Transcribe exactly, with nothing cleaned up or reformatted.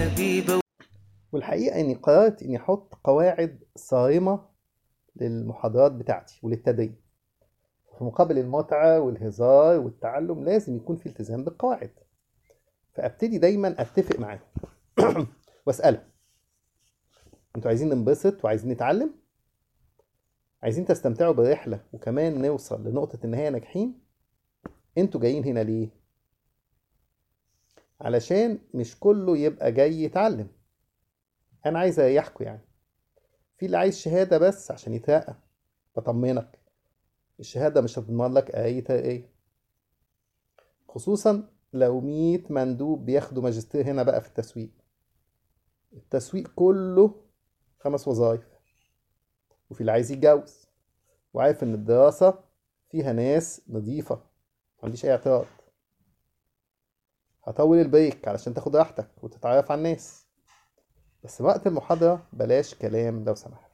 حبيبة. والحقيقة اني قررت اني احط قواعد صارمة للمحاضرات بتاعتي وللتدريب. في مقابل المتعة والهزار والتعلم لازم يكون في التزام بالقواعد. فابتدي دايما اتفق معاهم واسألهم: انتوا عايزين ننبسط وعايزين نتعلم؟ عايزين تستمتعوا بالرحلة وكمان نوصل لنقطة النهاية ناجحين؟ انتوا جايين هنا ليه؟ علشان مش كله يبقى جاي يتعلم. انا عايز اريحكوا يعني. في اللي عايز شهادة بس عشان يترقى، بطمنك الشهادة مش هتضمن لك اي ترقية، خصوصا لو مية مندوب بياخدوا ماجستير هنا بقى في التسويق. التسويق كله خمس وظائف. وفي اللي عايز يتجوز وعارف ان الدراسة فيها ناس نظيفة، ما عنديش اي اعتراض. هطول البريك علشان تاخد راحتك وتتعرف على الناس، بس وقت المحاضرة بلاش كلام لو سمحت.